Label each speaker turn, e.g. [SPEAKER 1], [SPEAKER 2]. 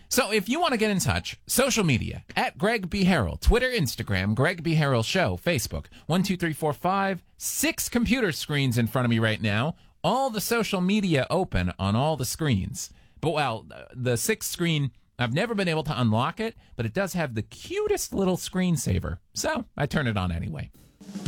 [SPEAKER 1] So if you want to get in touch, social media, at Greg B. Harrell, Twitter, Instagram, Greg B. Harrell Show, Facebook, 1, 2, 3, 4, 5, 6 computer screens in front of me right now. All the social media open on all the screens. But, well, the 6th screen, I've never been able to unlock it, but it does have the cutest little screensaver. So I turn it on anyway.